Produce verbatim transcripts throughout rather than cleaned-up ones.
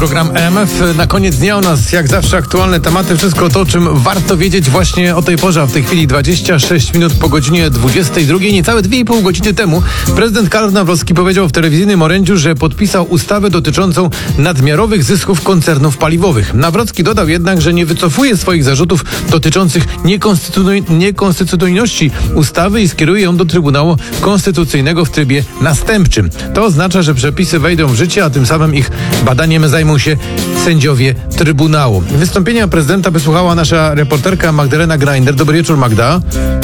program R M F. Na koniec dnia u nas, jak zawsze, aktualne tematy. Wszystko to, o czym warto wiedzieć właśnie o tej porze. W tej chwili dwadzieścia sześć minut po godzinie dwudziestej drugiej. Niecałe dwie i pół godziny temu prezydent Karol Nawrocki powiedział w telewizyjnym orędziu, że podpisał ustawę dotyczącą nadmiarowych zysków koncernów paliwowych. Nawrocki dodał jednak, że nie wycofuje swoich zarzutów dotyczących niekonstytucyjności niekonstytucyjności ustawy i skieruje ją do Trybunału Konstytucyjnego w trybie następczym. To oznacza, że przepisy wejdą w życie, a tym samym ich badaniem zajmą się sędziowie Trybunału. Wystąpienia prezydenta wysłuchała nasza reporterka Magdalena Grajner. Dobry wieczór, Magda.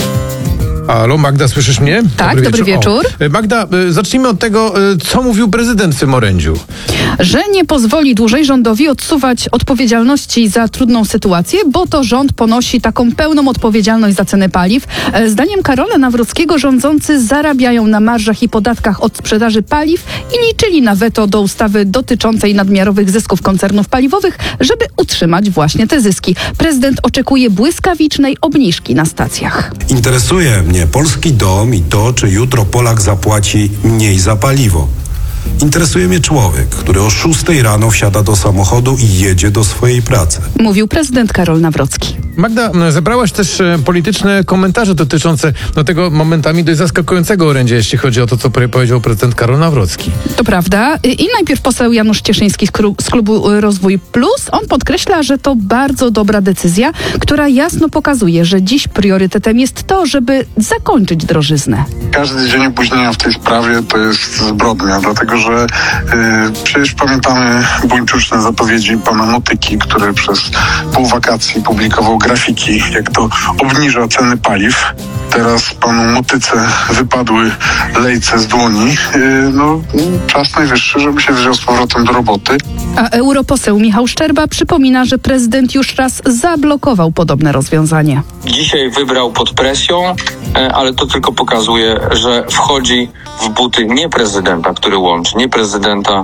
Halo, Magda, słyszysz mnie? Tak, dobry, dobry wieczór. wieczór. Magda, zacznijmy od tego, co mówił prezydent w tym orędziu. Że nie pozwoli dłużej rządowi odsuwać odpowiedzialności za trudną sytuację, bo to rząd ponosi taką pełną odpowiedzialność za ceny paliw. Zdaniem Karola Nawrockiego rządzący zarabiają na marżach i podatkach od sprzedaży paliw i liczyli na weto do ustawy dotyczącej nadmiarowych zysków koncernów paliwowych, żeby utrzymać właśnie te zyski. Prezydent oczekuje błyskawicznej obniżki na stacjach. Interesuje mnie polski dom i to, czy jutro Polak zapłaci mniej za paliwo. Interesuje mnie człowiek, który o szóstej rano wsiada do samochodu i jedzie do swojej pracy. Mówił prezydent Karol Nawrocki. Magda, zebrałaś też polityczne komentarze dotyczące no, tego momentami dość zaskakującego orędzia, jeśli chodzi o to, co powiedział prezydent Karol Nawrocki. To prawda. I najpierw poseł Janusz Cieszyński z, kru, z klubu Rozwój Plus. On podkreśla, że to bardzo dobra decyzja, która jasno pokazuje, że dziś priorytetem jest to, żeby zakończyć drożyznę. Każdy dzień opóźnienia w tej sprawie to jest zbrodnia, dlatego że yy, przecież pamiętamy buńczuczne zapowiedzi pana Motyki, który przez pół wakacji publikował grafiki, jak to obniża ceny paliw. Teraz panu Motyce wypadły lejce z dłoni. Yy, no, czas najwyższy, żeby się wziął z powrotem do roboty. A europoseł Michał Szczerba przypomina, że prezydent już raz zablokował podobne rozwiązanie. Dzisiaj wybrał pod presją, ale to tylko pokazuje, że wchodzi w buty nie prezydenta, który łączy, nie prezydenta,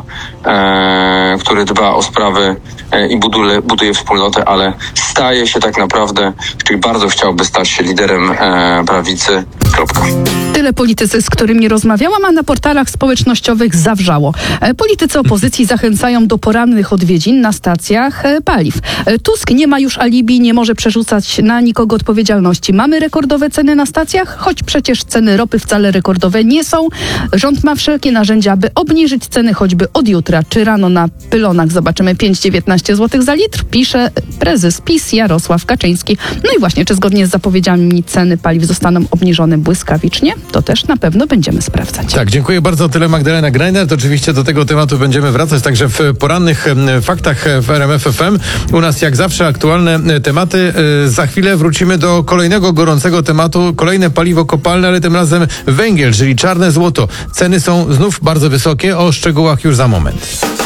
e, który dba o sprawy e, i buduje, buduje wspólnotę, ale staje się tak naprawdę, czyli bardzo chciałby stać się liderem e, prawicy. Kropka. Tyle politycy, z którymi rozmawiałam, a na portalach społecznościowych zawrzało. Politycy opozycji zachęcają do porannych odwiedzin na stacjach paliw. Tusk nie ma już alibi, nie może przerzucać na nikogo odpowiedzialności. Mamy rekordowe ceny na stacjach, choć przecież ceny ropy wcale rekordowe nie są. Rząd ma wszelkie narzędzia, aby obniżyć ceny choćby od jutra. Czy rano na pylonach zobaczymy pięć dziewiętnaście złotych za litr? Pisze prezes PiS Jarosław Kaczyński. No i właśnie, czy zgodnie z zapowiedziami ceny paliw zostaną obniżone błyskawicznie? To też na pewno będziemy sprawdzać. Tak, dziękuję bardzo. Tyle Magdalena Grajner. To oczywiście do tego tematu będziemy wracać także w porannych faktach w R M F F M. U nas jak zawsze aktualne tematy. Za chwilę wrócimy do kolejnego gorącego tematu. Kolejne paliwo kopalne, ale tym razem węgiel, czyli czarne złoto. Ceny są znów bardzo wysokie. O szczegółach już za moment.